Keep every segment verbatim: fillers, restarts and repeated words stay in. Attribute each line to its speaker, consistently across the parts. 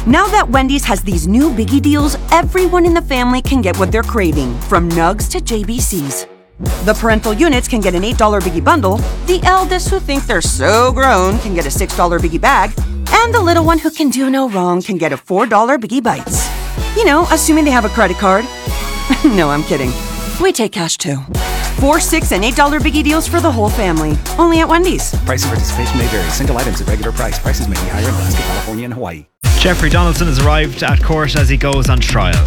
Speaker 1: Now that Wendy's has these new biggie deals, everyone in the family can get what they're craving, from nugs to J B Cs. The parental units can get an eight dollars biggie bundle, the eldest who think they're so grown can get a six dollars biggie bag, and the little one who can do no wrong can get a four dollars biggie bites. You know, assuming they have a credit card. No, I'm kidding. We take cash too. Four, six, and eight dollar biggie deals for the whole family. Only at Wendy's.
Speaker 2: Price and participation may vary. Single items at regular price. Prices may be higher in Alaska, California, and Hawaii.
Speaker 3: Jeffrey Donaldson has arrived at court as he goes on trial.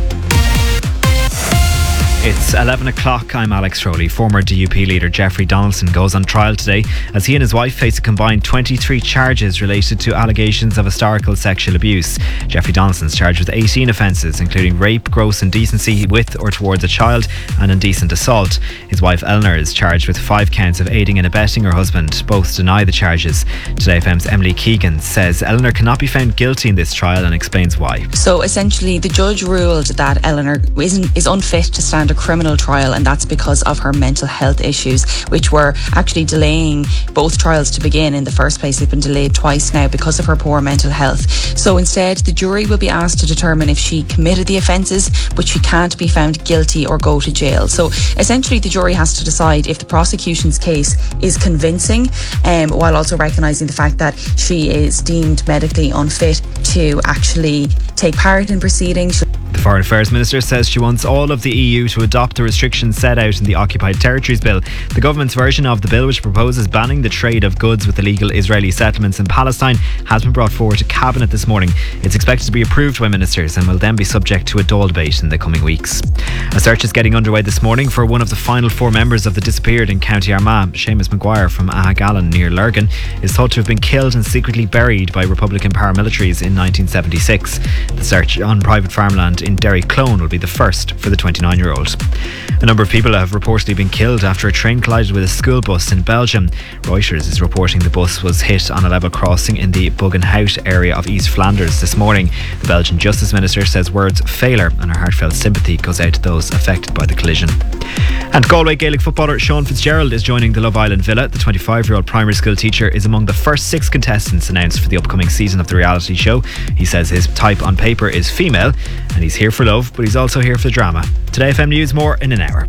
Speaker 3: It's eleven o'clock. I'm Alex Rowley. Former D U P leader Jeffrey Donaldson goes on trial today as he and his wife face a combined twenty-three charges related to allegations of historical sexual abuse. Jeffrey Donaldson's charged with eighteen offences, including rape, gross indecency with or towards a child, and indecent assault. His wife Eleanor is charged with five counts of aiding and abetting her husband. Both deny the charges. Today F M's Emily Keegan says Eleanor cannot be found guilty in this trial and explains why.
Speaker 4: So essentially, the judge ruled that Eleanor isn't, is unfit to stand a criminal trial, and that's because of her mental health issues, which were actually delaying both trials to begin in the first place. They've been delayed twice now because of her poor mental health. So instead, the jury will be asked to determine if she committed the offences, but she can't be found guilty or go to jail. So essentially, the jury has to decide if the prosecution's case is convincing, um, while also recognising the fact that she is deemed medically unfit to actually take part in proceedings.
Speaker 3: The Foreign Affairs Minister says she wants all of the E U to adopt the restrictions set out in the Occupied Territories Bill. The government's version of the bill, which proposes banning the trade of goods with illegal Israeli settlements in Palestine, has been brought forward to Cabinet this morning. It's expected to be approved by ministers and will then be subject to a Dáil debate in the coming weeks. A search is getting underway this morning for one of the final four members of the disappeared in County Armagh. Seamus Maguire from Ahagallen near Lurgan is thought to have been killed and secretly buried by Republican paramilitaries in nineteen seventy-six. The search on private farmland in Derry Clone will be the first for the twenty-nine-year-old. A number of people have reportedly been killed after a train collided with a school bus in Belgium. Reuters is reporting the bus was hit on a level crossing in the Buggenhout area of East Flanders this morning. The Belgian Justice Minister says words fail her, and her heartfelt sympathy goes out to those affected by the collision. And Galway Gaelic footballer Sean Fitzgerald is joining the Love Island Villa. The twenty-five-year-old primary school teacher is among the first six contestants announced for the upcoming season of the reality show. He says his type on paper is female, and he's here for love, but he's also here for the drama. Today F M News, more in an hour.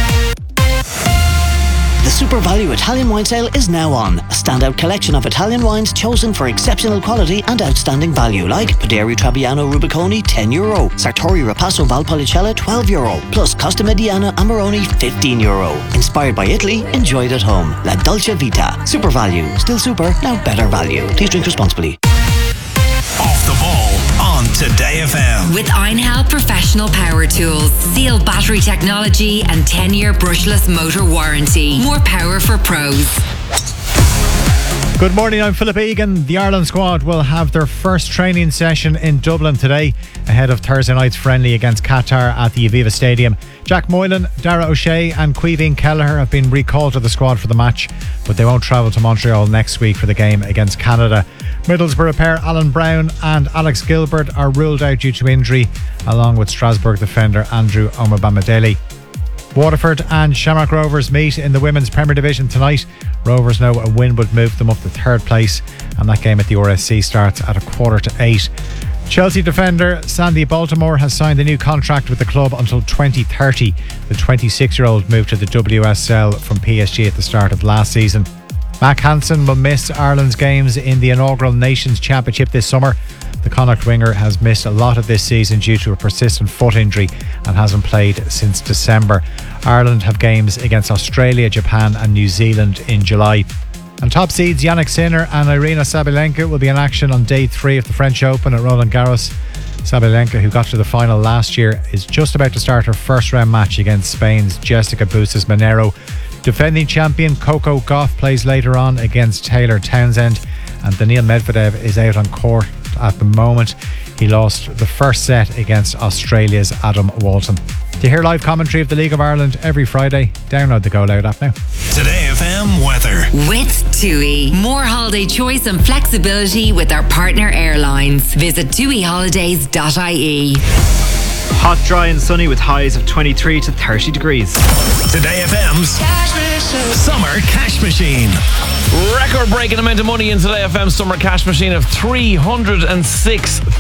Speaker 5: The Super Value Italian Wine Sale is now on. A standout collection of Italian wines chosen for exceptional quality and outstanding value, like Paderi Trebbiano Rubiconi ten euro, Sartori Rapasso Valpolicella twelve euro, plus Costa Mediana Amarone fifteen euro. Inspired by Italy, enjoyed at home. La Dolce Vita. Super Value. Still super, now better value. Please drink responsibly.
Speaker 6: Off the ball on Today F M.
Speaker 7: With Einhell Professional Power Tools. Seal battery technology and ten-year brushless motor warranty. More power for pros.
Speaker 8: Good morning, I'm Philip Egan. The Ireland squad will have their first training session in Dublin today ahead of Thursday night's friendly against Qatar at the Aviva Stadium. Jack Moylan, Dara O'Shea and Caoimhín Kelleher have been recalled to the squad for the match, but they won't travel to Montreal next week for the game against Canada. Middlesbrough pair Alan Brown and Alex Gilbert are ruled out due to injury, along with Strasbourg defender Andrew Omobamidele. Waterford and Shamrock Rovers meet in the Women's Premier Division tonight. Rovers know a win would move them up to third place, and that game at the R S C starts at a quarter to eight. Chelsea defender Sandy Baltimore has signed a new contract with the club until twenty thirty. The twenty-six-year-old moved to the W S L from P S G at the start of last season. Mac Hansen will miss Ireland's games in the inaugural Nations Championship this summer. The Connacht winger has missed a lot of this season due to a persistent foot injury and hasn't played since December. Ireland have games against Australia, Japan and New Zealand in July. And top seeds Yannick Sinner and Irina Sabalenka will be in action on day three of the French Open at Roland Garros. Sabalenka, who got to the final last year, is just about to start her first round match against Spain's Jessica Bustos Monero. Defending champion Coco Gauff plays later on against Taylor Townsend, and Daniil Medvedev is out on court at the moment. He lost the first set against Australia's Adam Walton. To hear live commentary of the League of Ireland every Friday, download the Go Loud app now.
Speaker 6: Today F M weather.
Speaker 7: With TUI. More holiday choice and flexibility with our partner airlines. Visit tui holidays dot I E.
Speaker 3: Hot, dry and sunny with highs of twenty-three to thirty degrees.
Speaker 6: Today F M's Summer Cash Machine.
Speaker 9: Record-breaking amount of money in Today F M's Summer Cash Machine of three hundred six